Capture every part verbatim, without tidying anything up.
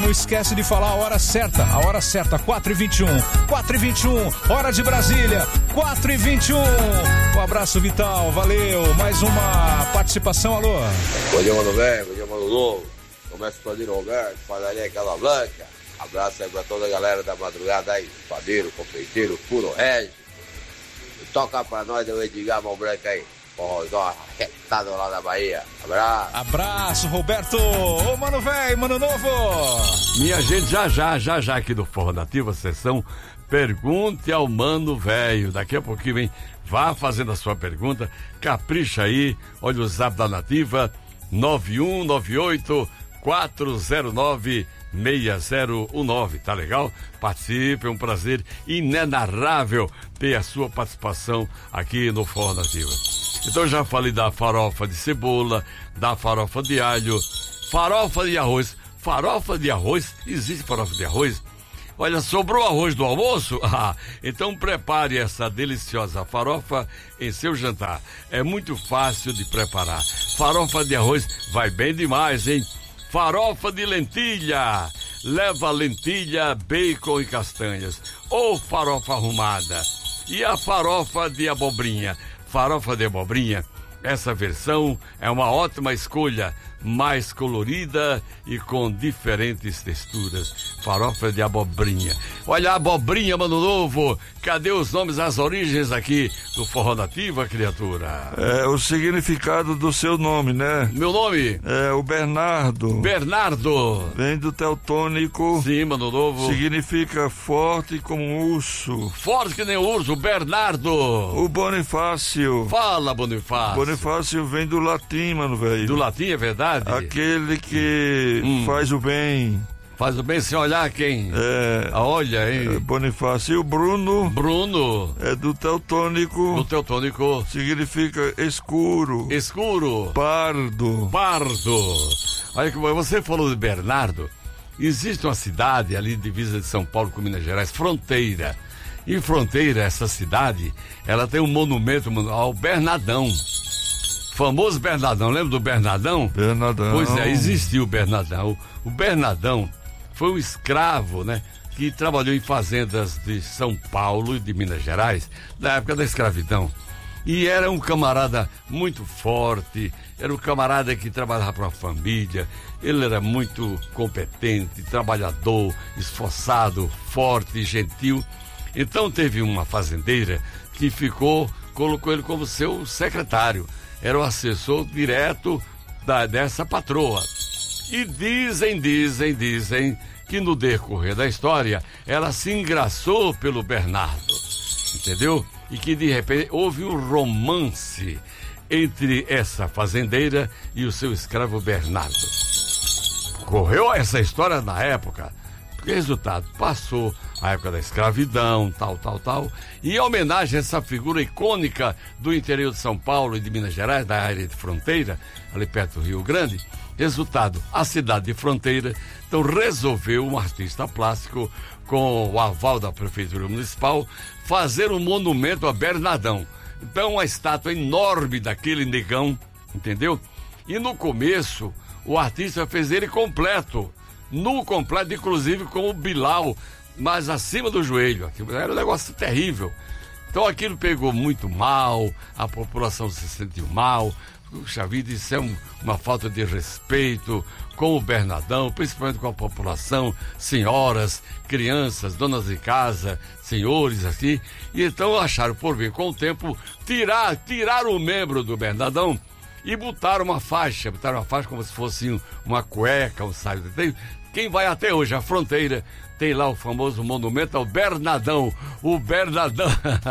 não esquece de falar a hora certa. A hora certa, quatro e vinte e um. quatro e vinte e um, hora de Brasília, quatro e vinte e um. Um abraço, Vital, valeu. Mais uma participação, alô. Bom dia, mano velho, bom dia, mano novo. Começa o Padrinho Roberto, padaria Casablanca. Abraço aí pra toda a galera da madrugada aí. Padeiro, confeiteiro, puro Regis. Toca pra nós o Edgar Mão Branca aí. Forrozão arretado lá da Bahia. Abraço. Abraço, Roberto. Ô, mano velho, mano novo. Minha gente, já já, já já aqui do Forró Nativa, sessão Pergunte ao Mano Velho. Daqui a pouquinho, vem, vá fazendo a sua pergunta. Capricha aí. Olha o zap da Nativa, nove um nove oito quatro zero nove seis zero um nove, tá legal? Participe, é um prazer inenarrável ter a sua participação aqui no Forró Nativa. Então já falei da farofa de cebola, da farofa de alho, farofa de arroz. Farofa de arroz? Existe farofa de arroz? Olha, sobrou arroz do almoço? Ah, então prepare essa deliciosa farofa em seu jantar. É muito fácil de preparar. Farofa de arroz vai bem demais, hein? Farofa de lentilha. Leva lentilha, bacon e castanhas. Ou farofa arrumada. E a farofa de abobrinha. Farofa de abobrinha, essa versão é uma ótima escolha, mais colorida e com diferentes texturas. Farofa de abobrinha. Olha a abobrinha, mano novo. Cadê os nomes, as origens aqui do Forró Nativa, criatura? É o significado do seu nome, né? Meu nome? É o Bernardo. Bernardo. Vem do teutônico. Sim, mano novo. Significa forte como um urso. Forte que nem urso, Bernardo. O Bonifácio. Fala, Bonifácio. Bonifácio vem do latim, mano, velho. Do latim, é verdade? Aquele que hum. faz o bem. Faz o bem sem olhar quem? É. Olha, hein? É Bonifácio. E o Bruno. Bruno. É do teutônico. Do teutônico. Significa escuro. Escuro. Pardo. Pardo. Olha que você falou de Bernardo. Existe uma cidade ali, divisa de São Paulo com Minas Gerais, Fronteira. Em Fronteira, essa cidade, ela tem um monumento ao Bernardão. Famoso Bernardão, lembra do Bernardão? Bernardão. Pois é, existiu o Bernardão. O Bernardão foi um escravo, né, que trabalhou em fazendas de São Paulo e de Minas Gerais, na época da escravidão. E era um camarada muito forte, era um camarada que trabalhava para a família, ele era muito competente, trabalhador, esforçado, forte, gentil. Então teve uma fazendeira que ficou, colocou ele como seu secretário. Era o assessor direto da, dessa patroa. E dizem, dizem, dizem que no decorrer da história ela se engraçou pelo Bernardo, entendeu? E que de repente houve um romance entre essa fazendeira e o seu escravo Bernardo. Correu essa história na época. Resultado, passou a época da escravidão, tal, tal, tal, e em homenagem a essa figura icônica do interior de São Paulo e de Minas Gerais, da área de Fronteira, ali perto do Rio Grande, resultado, a cidade de Fronteira, então resolveu um artista plástico, com o aval da Prefeitura Municipal, fazer um monumento a Bernardão. Então, uma estátua enorme daquele negão, entendeu? E no começo, o artista fez ele completo, nu completo, inclusive com o Bilal, mas acima do joelho. Aquilo era um negócio terrível. Então aquilo pegou muito mal, a população se sentiu mal. Puxa vida, isso é um, uma falta de respeito com o Bernardão, principalmente com a população, senhoras, crianças, donas de casa, senhores aqui. E então acharam por vir com o tempo tirar, tirar o membro do Bernardão e botaram uma faixa, botaram uma faixa como se fosse uma cueca, um saio. Quem vai até hoje à Fronteira tem lá o famoso monumento ao Bernardão, o Bernardão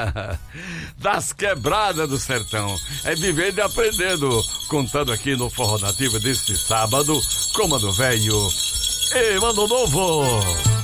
das quebradas do sertão. É vivendo e aprendendo, contando aqui no Forró Nativa deste sábado, com Mano Velho e Mano Novo.